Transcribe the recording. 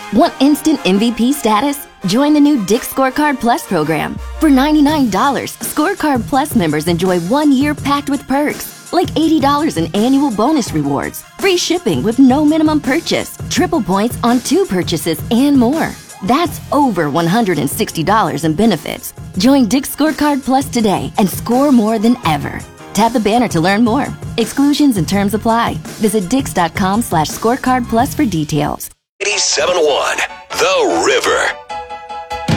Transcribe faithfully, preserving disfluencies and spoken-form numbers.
Want instant M V P status? Join the new Dick's Scorecard Plus program. For ninety-nine dollars, Scorecard Plus members enjoy one year packed with perks, like eighty dollars in annual bonus rewards, free shipping with no minimum purchase, triple points on two purchases, and more. That's over one hundred sixty dollars in benefits. Join Dick's Scorecard Plus today and score more than ever. Tap the banner to learn more. Exclusions and terms apply. Visit dix.com slash scorecard plus for details. eighty-seven point one, The River.